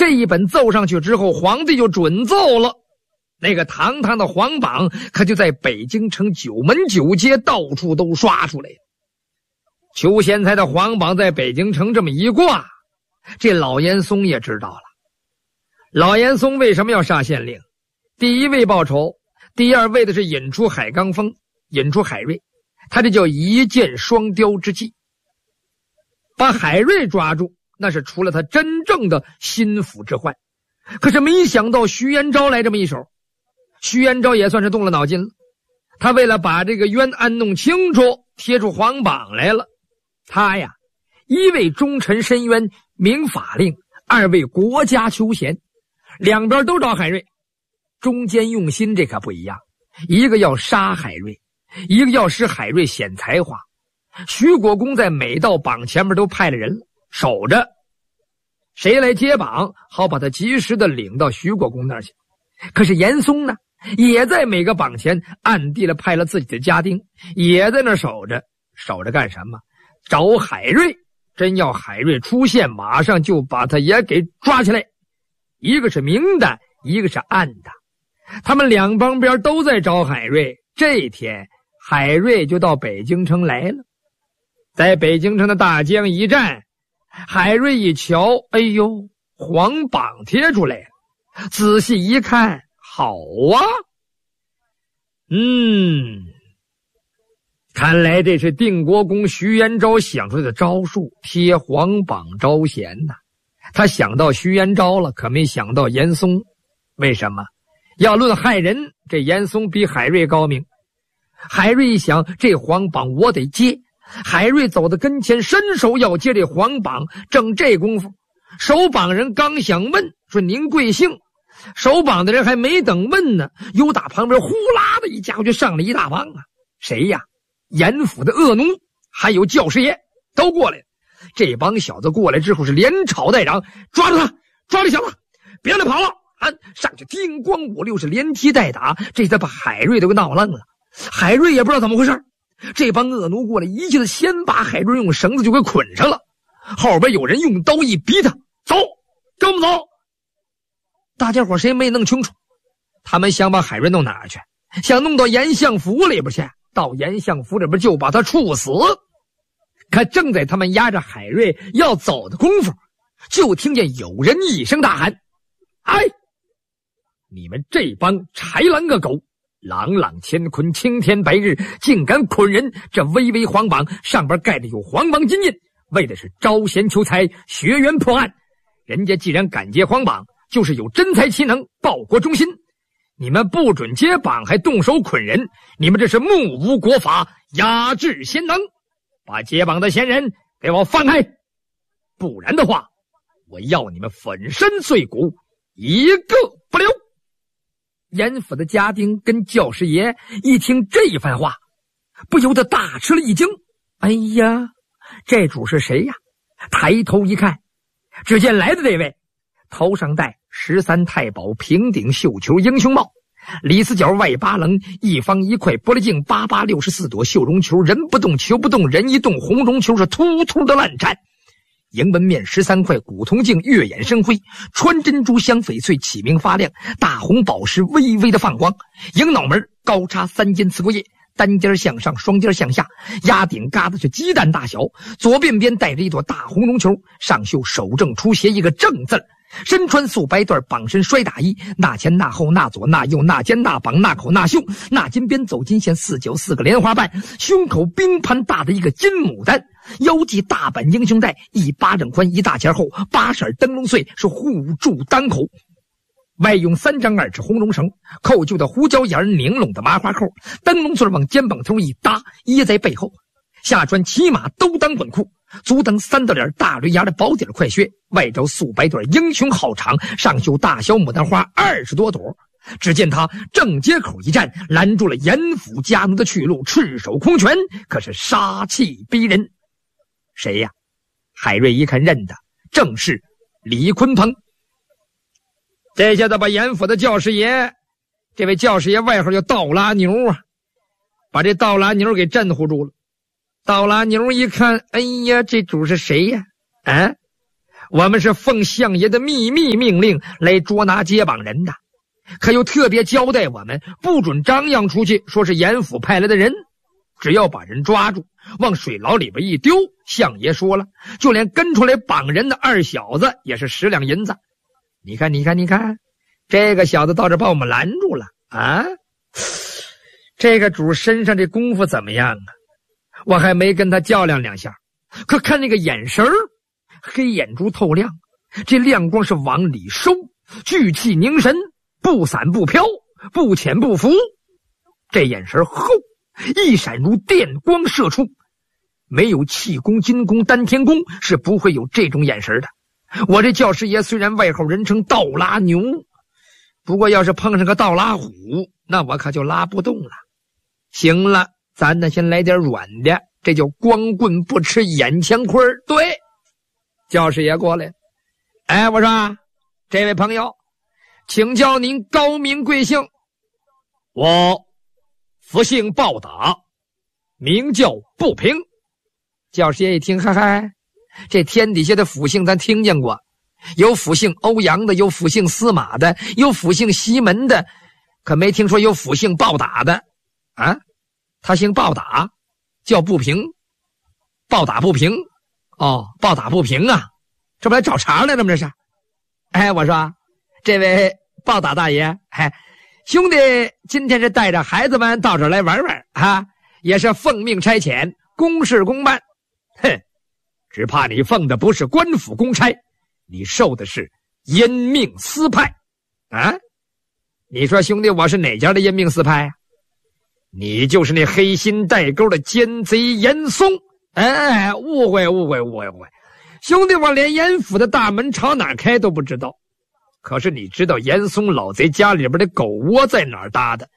这一本奏上去之后，皇帝就准奏了。那个堂堂的皇榜可就在北京城九门九街到处都刷出来了。邱贤才的皇榜在北京城这么一挂，这老严嵩也知道了。老严嵩为什么要杀县令？第一为报仇，第二为的是引出海刚峰，引出海瑞，他这叫一箭双雕之计。把海瑞抓住，那是除了他真正的心腹之患。可是没想到徐延昭来这么一手，徐延昭也算是动了脑筋了。他为了把这个冤案弄清楚，贴出皇榜来了。他呀，一为忠臣申冤明法令，二为国家求贤，两边都找海瑞。中间用心这可不一样，一个要杀海瑞，一个要使海瑞显才华。徐国公在每道榜前面都派了人守着，谁来接榜，好把他及时的领到徐国公那儿去。可是严嵩呢，也在每个榜前暗地里派了自己的家丁，也在那儿守着。守着干什么？找海瑞，真要海瑞出现，马上就把他也给抓起来。一个是明的，一个是暗的，他们两旁边都在找海瑞。这天海瑞就到北京城来了，在北京城的大江一站，海瑞一瞧，哎呦，皇榜贴出来了。仔细一看，好啊，看来这是定国公徐延昭想出来的招数，贴皇榜招贤呐。他想到徐延昭了，可没想到严嵩。为什么？要论害人，这严嵩比海瑞高明。海瑞一想，这皇榜我得接。海瑞走到跟前，伸手要接这皇榜，正这功夫，守榜人刚想问说您贵姓，守榜的人还没等问呢，又打旁边呼啦的一家伙就上了一大帮啊！谁呀？严府的恶奴还有教师爷都过来了。这帮小子过来之后是连吵带嚷，抓住他，抓这小子，别让他跑了啊！上去叮咣五六是连踢带打，这才把海瑞都给闹愣了。海瑞也不知道怎么回事，这帮恶奴过来一下子先把海瑞用绳子就给捆上了，后边有人用刀一逼他，走，跟我们走。大家伙谁没弄清楚，他们想把海瑞弄哪儿去？想弄到严相府里边去，到严相府里边就把他处死。可正在他们押着海瑞要走的功夫，就听见有人一声大喊：哎，你们这帮豺狼恶狗，朗朗乾坤，青天白日，竟敢捆人！这巍巍皇榜上边盖着有皇榜金印，为的是招贤求才，学员破案。人家既然敢接皇榜，就是有真才奇能，报国忠心。你们不准接榜还动手捆人，你们这是目无国法，压制贤能。把接榜的贤人给我放开，不然的话，我要你们粉身碎骨，一个不留。严府的家丁跟教师爷一听这番话，不由得大吃了一惊。哎呀，这主是谁呀？抬头一看，只见来的这位头上戴13太保平顶绣球英雄帽，里四角外八棱，一方一块玻璃镜，8864朵绣绒球，人不动球不动，人一动红绒球是突突的乱颤。迎门面13块古铜镜，月眼生辉，穿珍珠镶翡翠，起明发亮，大红宝石微微的放光。迎脑门高插3尖刺过叶，单尖向上，双尖向下，压顶疙瘩是鸡蛋大小。左边边带着一朵大红绒球，上绣手正出斜一个正字。身穿素白缎绑身摔打衣，那前那后那左那右那肩那绑那口那袖，那金边走金线，4角4个莲花瓣，胸口冰盘大的一个金牡丹，腰系大板英雄带，1巴掌宽1大前厚，8色灯笼穗是护住裆口，外用3张2尺红绒绳，扣就的胡椒眼拧拢的麻花扣，灯笼穗往肩膀头一搭，掖在背后。下穿骑马兜裆短裤，足蹬3道脸大驴牙的薄底快靴，外着素白缎英雄号长，上绣大小牡丹花20多朵。只见他正街口一站，拦住了严府家奴的去路，赤手空拳，可是杀气逼人。谁呀？海瑞一看认得，正是李鲲鹏。这下子把严府的教师爷，这位教师爷外号叫倒拉牛啊，把这倒拉牛给镇唬住了。倒拉牛一看，哎呀，这主是谁呀？啊， 我们是奉相爷的秘密命令来捉拿接榜人的，可又特别交代我们不准张扬出去，说是严府派来的人，只要把人抓住，往水牢里边一丢，相爷说了，就连跟出来绑人的二小子也是10两银子。你看，这个小子到这把我们拦住了啊！这个主身上这功夫怎么样啊？我还没跟他较量2下，可看那个眼神儿，黑眼珠透亮，这亮光是往里收，聚气凝神，不散不飘，不潜不浮。这眼神后一闪如电光射出，没有气功、金功、丹田功是不会有这种眼神的。我这教师爷虽然外号人称倒拉牛，不过要是碰上个倒拉虎，那我可就拉不动了。行了，咱呢先来点软的，这叫光棍不吃眼前亏。对，教师爷过来，哎，我说这位朋友，请教您高名贵姓？我福姓暴打，名叫不平。教师爷一听，嗨嗨，这天底下的府姓咱听见过，有府姓欧阳的，有府姓司马的，有府姓西门的，可没听说有府姓暴打的啊。他姓暴打，叫不平，暴打不平。哦，暴打不平啊，这不来找茬来了吗？这是。哎，我说这位暴打大爷，哎，兄弟今天是带着孩子们到这儿来玩玩啊，也是奉命差遣，公事公办。哼，只怕你奉的不是官府公差，你受的是阴命司派啊！你说兄弟，我是哪家的阴命司派啊？你就是那黑心带钩的奸贼严嵩。哎，误会，兄弟，我连严府的大门朝哪开都不知道。可是你知道严嵩老贼家里边的狗窝在哪儿搭的？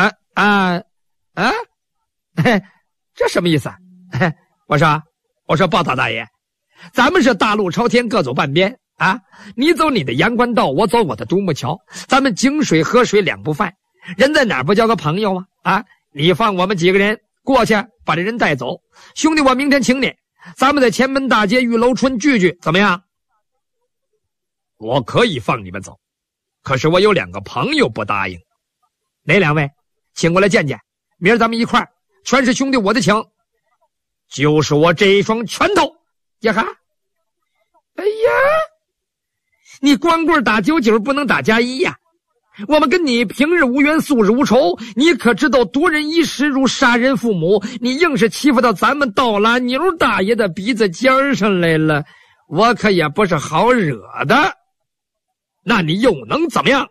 这什么意思啊？我说暴打大爷，咱们是大路朝天，各走半边啊！你走你的阳关道，我走我的独木桥，咱们井水河水两不犯，人在哪儿不交个朋友啊？啊！你放我们几个人过去，把这人带走。兄弟，我明天请你，咱们在前门大街玉楼春聚聚，怎么样？我可以放你们走，可是我有2个朋友不答应。哪2位？请过来见见，明儿咱们一块儿，全是兄弟我的请。就是我这一双拳头呀哈！哎呀，你光棍打99不能打+1呀！我们跟你平日无冤，素日无仇，你可知道夺人衣食如杀人父母？你硬是欺负到咱们倒拉牛大爷的鼻子尖上来了，我可也不是好惹的。那你又能怎么样？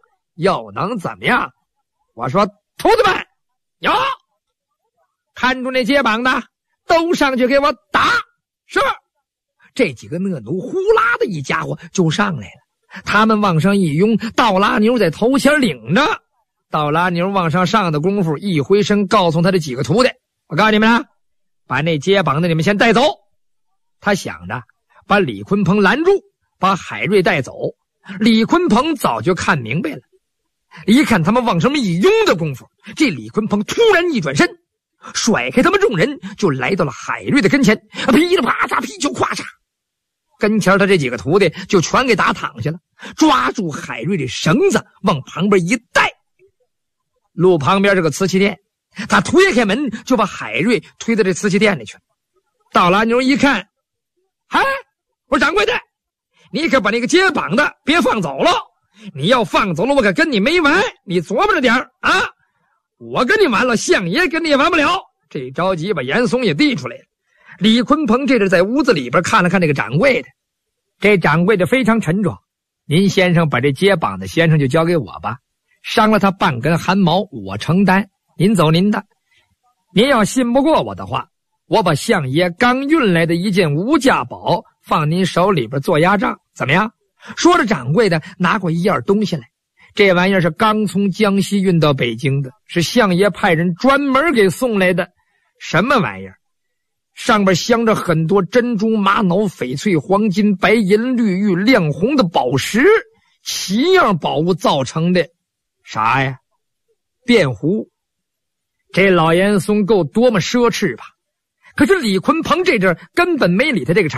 我说徒弟们，有看住那接榜的，都上去给我打！是。这几个恶奴呼啦的一家伙就上来了。他们往上一拥，倒拉牛在头前领着。倒拉牛往上上的功夫，一回身告诉他这几个徒弟，我告诉你们啊，把那接榜的你们先带走。他想着把李鲲鹏拦住，把海瑞带走。李鲲鹏早就看明白了，一看他们往上面一拥的功夫，这李鲲鹏突然一转身，甩开他们众人，就来到了海瑞的跟前，噼里啪嚓，噼就咵嚓，跟前他这几个徒弟就全给打躺下了，抓住海瑞的绳子往旁边一带。路旁边这个瓷器店，他推开门就把海瑞推到这瓷器店里去了。倒拉牛一看，嗨，我说掌柜的，你可把那个接榜的别放走了，你要放走了我可跟你没完，你琢磨着点啊！我跟你完了，相爷跟你也完不了。这着急把严嵩也递出来了。李鲲鹏这是在屋子里边看了看这个掌柜的，这掌柜的非常沉着，您先生把这接榜的先生就交给我吧，伤了他半根汗毛我承担，您走您的。您要信不过我的话，我把相爷刚运来的一件无价宝放您手里边做压账，怎么样？说着掌柜的拿过一样东西来，这玩意儿是刚从江西运到北京的，是相爷派人专门给送来的。什么玩意儿？上边镶着很多珍珠、玛瑙、翡翠、黄金、白银、绿玉、亮红的宝石，7样宝物造成的。啥呀？便壶。这老严嵩够多么奢侈吧？可是李鲲鹏这阵根本没理他这个茬，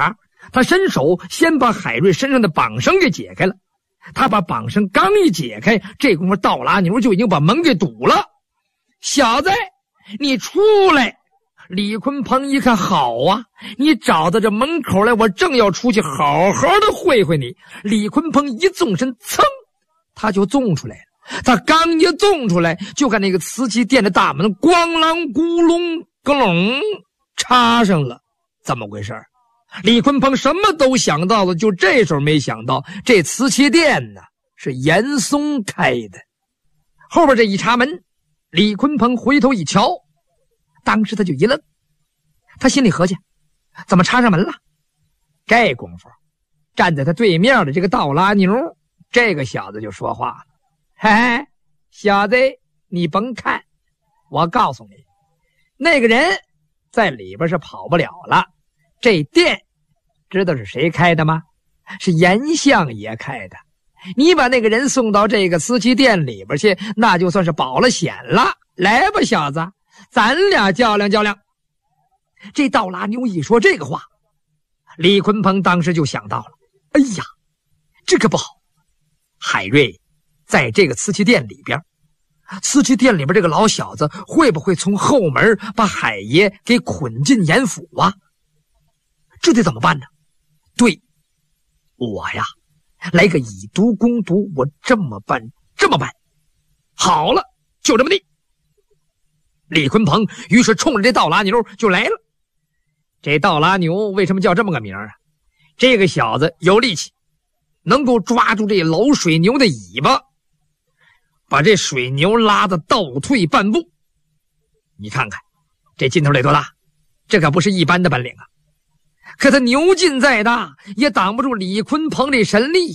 他伸手先把海瑞身上的绑绳给解开了。他把绑绳刚一解开，这功夫倒拉牛就已经把门给堵了。小子，你出来！李坤鹏一看，好啊，你找到这门口来，我正要出去好好的会会你。李坤鹏一纵身，噌，他就纵出来了。他刚一纵出来，就看那个瓷器店的大门咣啷咕隆咯隆插上了。怎么回事？李坤鹏什么都想到了，就这时候没想到这瓷器店呢是严嵩开的。后边这一插门，李坤鹏回头一瞧，当时他就一愣，他心里合计，怎么插上门了？这功夫站在他对面的这个倒拉牛，这个小子就说话了：嘿嘿，小子，你甭看，我告诉你，那个人在里边是跑不了了。这店知道是谁开的吗？是严相爷开的。你把那个人送到这个瓷器店里边去，那就算是保了险了。来吧，小子，咱俩较量较量。这倒拉牛一说这个话，李坤鹏当时就想到了，哎呀，这可不好，海瑞在这个瓷器店里边，瓷器店里边这个老小子会不会从后门把海爷给捆进严府啊？这得怎么办呢？对，我呀来个以毒攻毒，我这么办。好了，就这么地。李坤鹏于是冲着这倒拉牛就来了。这倒拉牛为什么叫这么个名啊？这个小子有力气，能够抓住这老水牛的尾巴，把这水牛拉得倒退半步。你看看这劲头得多大，这可不是一般的本领啊。可他牛劲再大，也挡不住李坤鹏这神力。